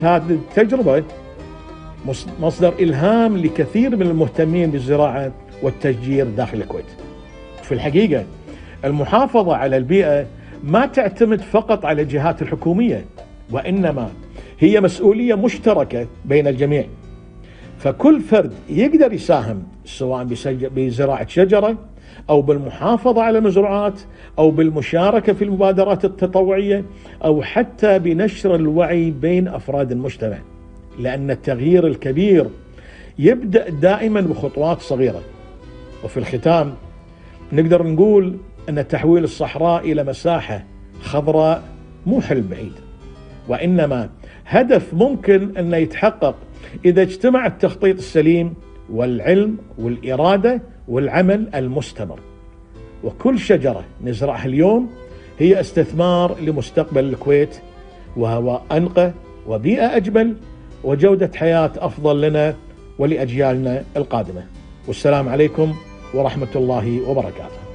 هذه التجربة مصدر إلهام لكثير من المهتمين بالزراعة والتشجير داخل الكويت. في الحقيقة المحافظة على البيئة ما تعتمد فقط على الجهات الحكومية، وإنما هي مسؤولية مشتركة بين الجميع. فكل فرد يقدر يساهم، سواء بزراعة شجرة أو بالمحافظة على المزروعات أو بالمشاركة في المبادرات التطوعية أو حتى بنشر الوعي بين أفراد المجتمع، لأن التغيير الكبير يبدأ دائما بخطوات صغيرة. وفي الختام نقدر نقول أن تحويل الصحراء إلى مساحة خضراء مو حلم بعيد، وإنما هدف ممكن أن يتحقق إذا اجتمع التخطيط السليم والعلم والإرادة والعمل المستمر. وكل شجرة نزرعها اليوم هي استثمار لمستقبل الكويت، وهواء أنقى وبيئة أجمل وجودة حياة أفضل لنا ولأجيالنا القادمة. والسلام عليكم ورحمة الله وبركاته.